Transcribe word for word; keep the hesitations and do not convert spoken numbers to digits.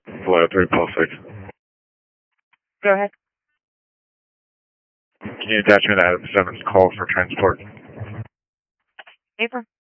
Hello, three plus six. Go ahead. Can you attach me that seven's call for transport? Paper.